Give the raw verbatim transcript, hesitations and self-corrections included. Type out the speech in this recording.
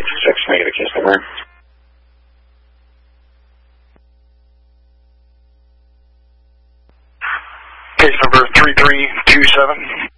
eight six, negative case number. Case number three three two seven.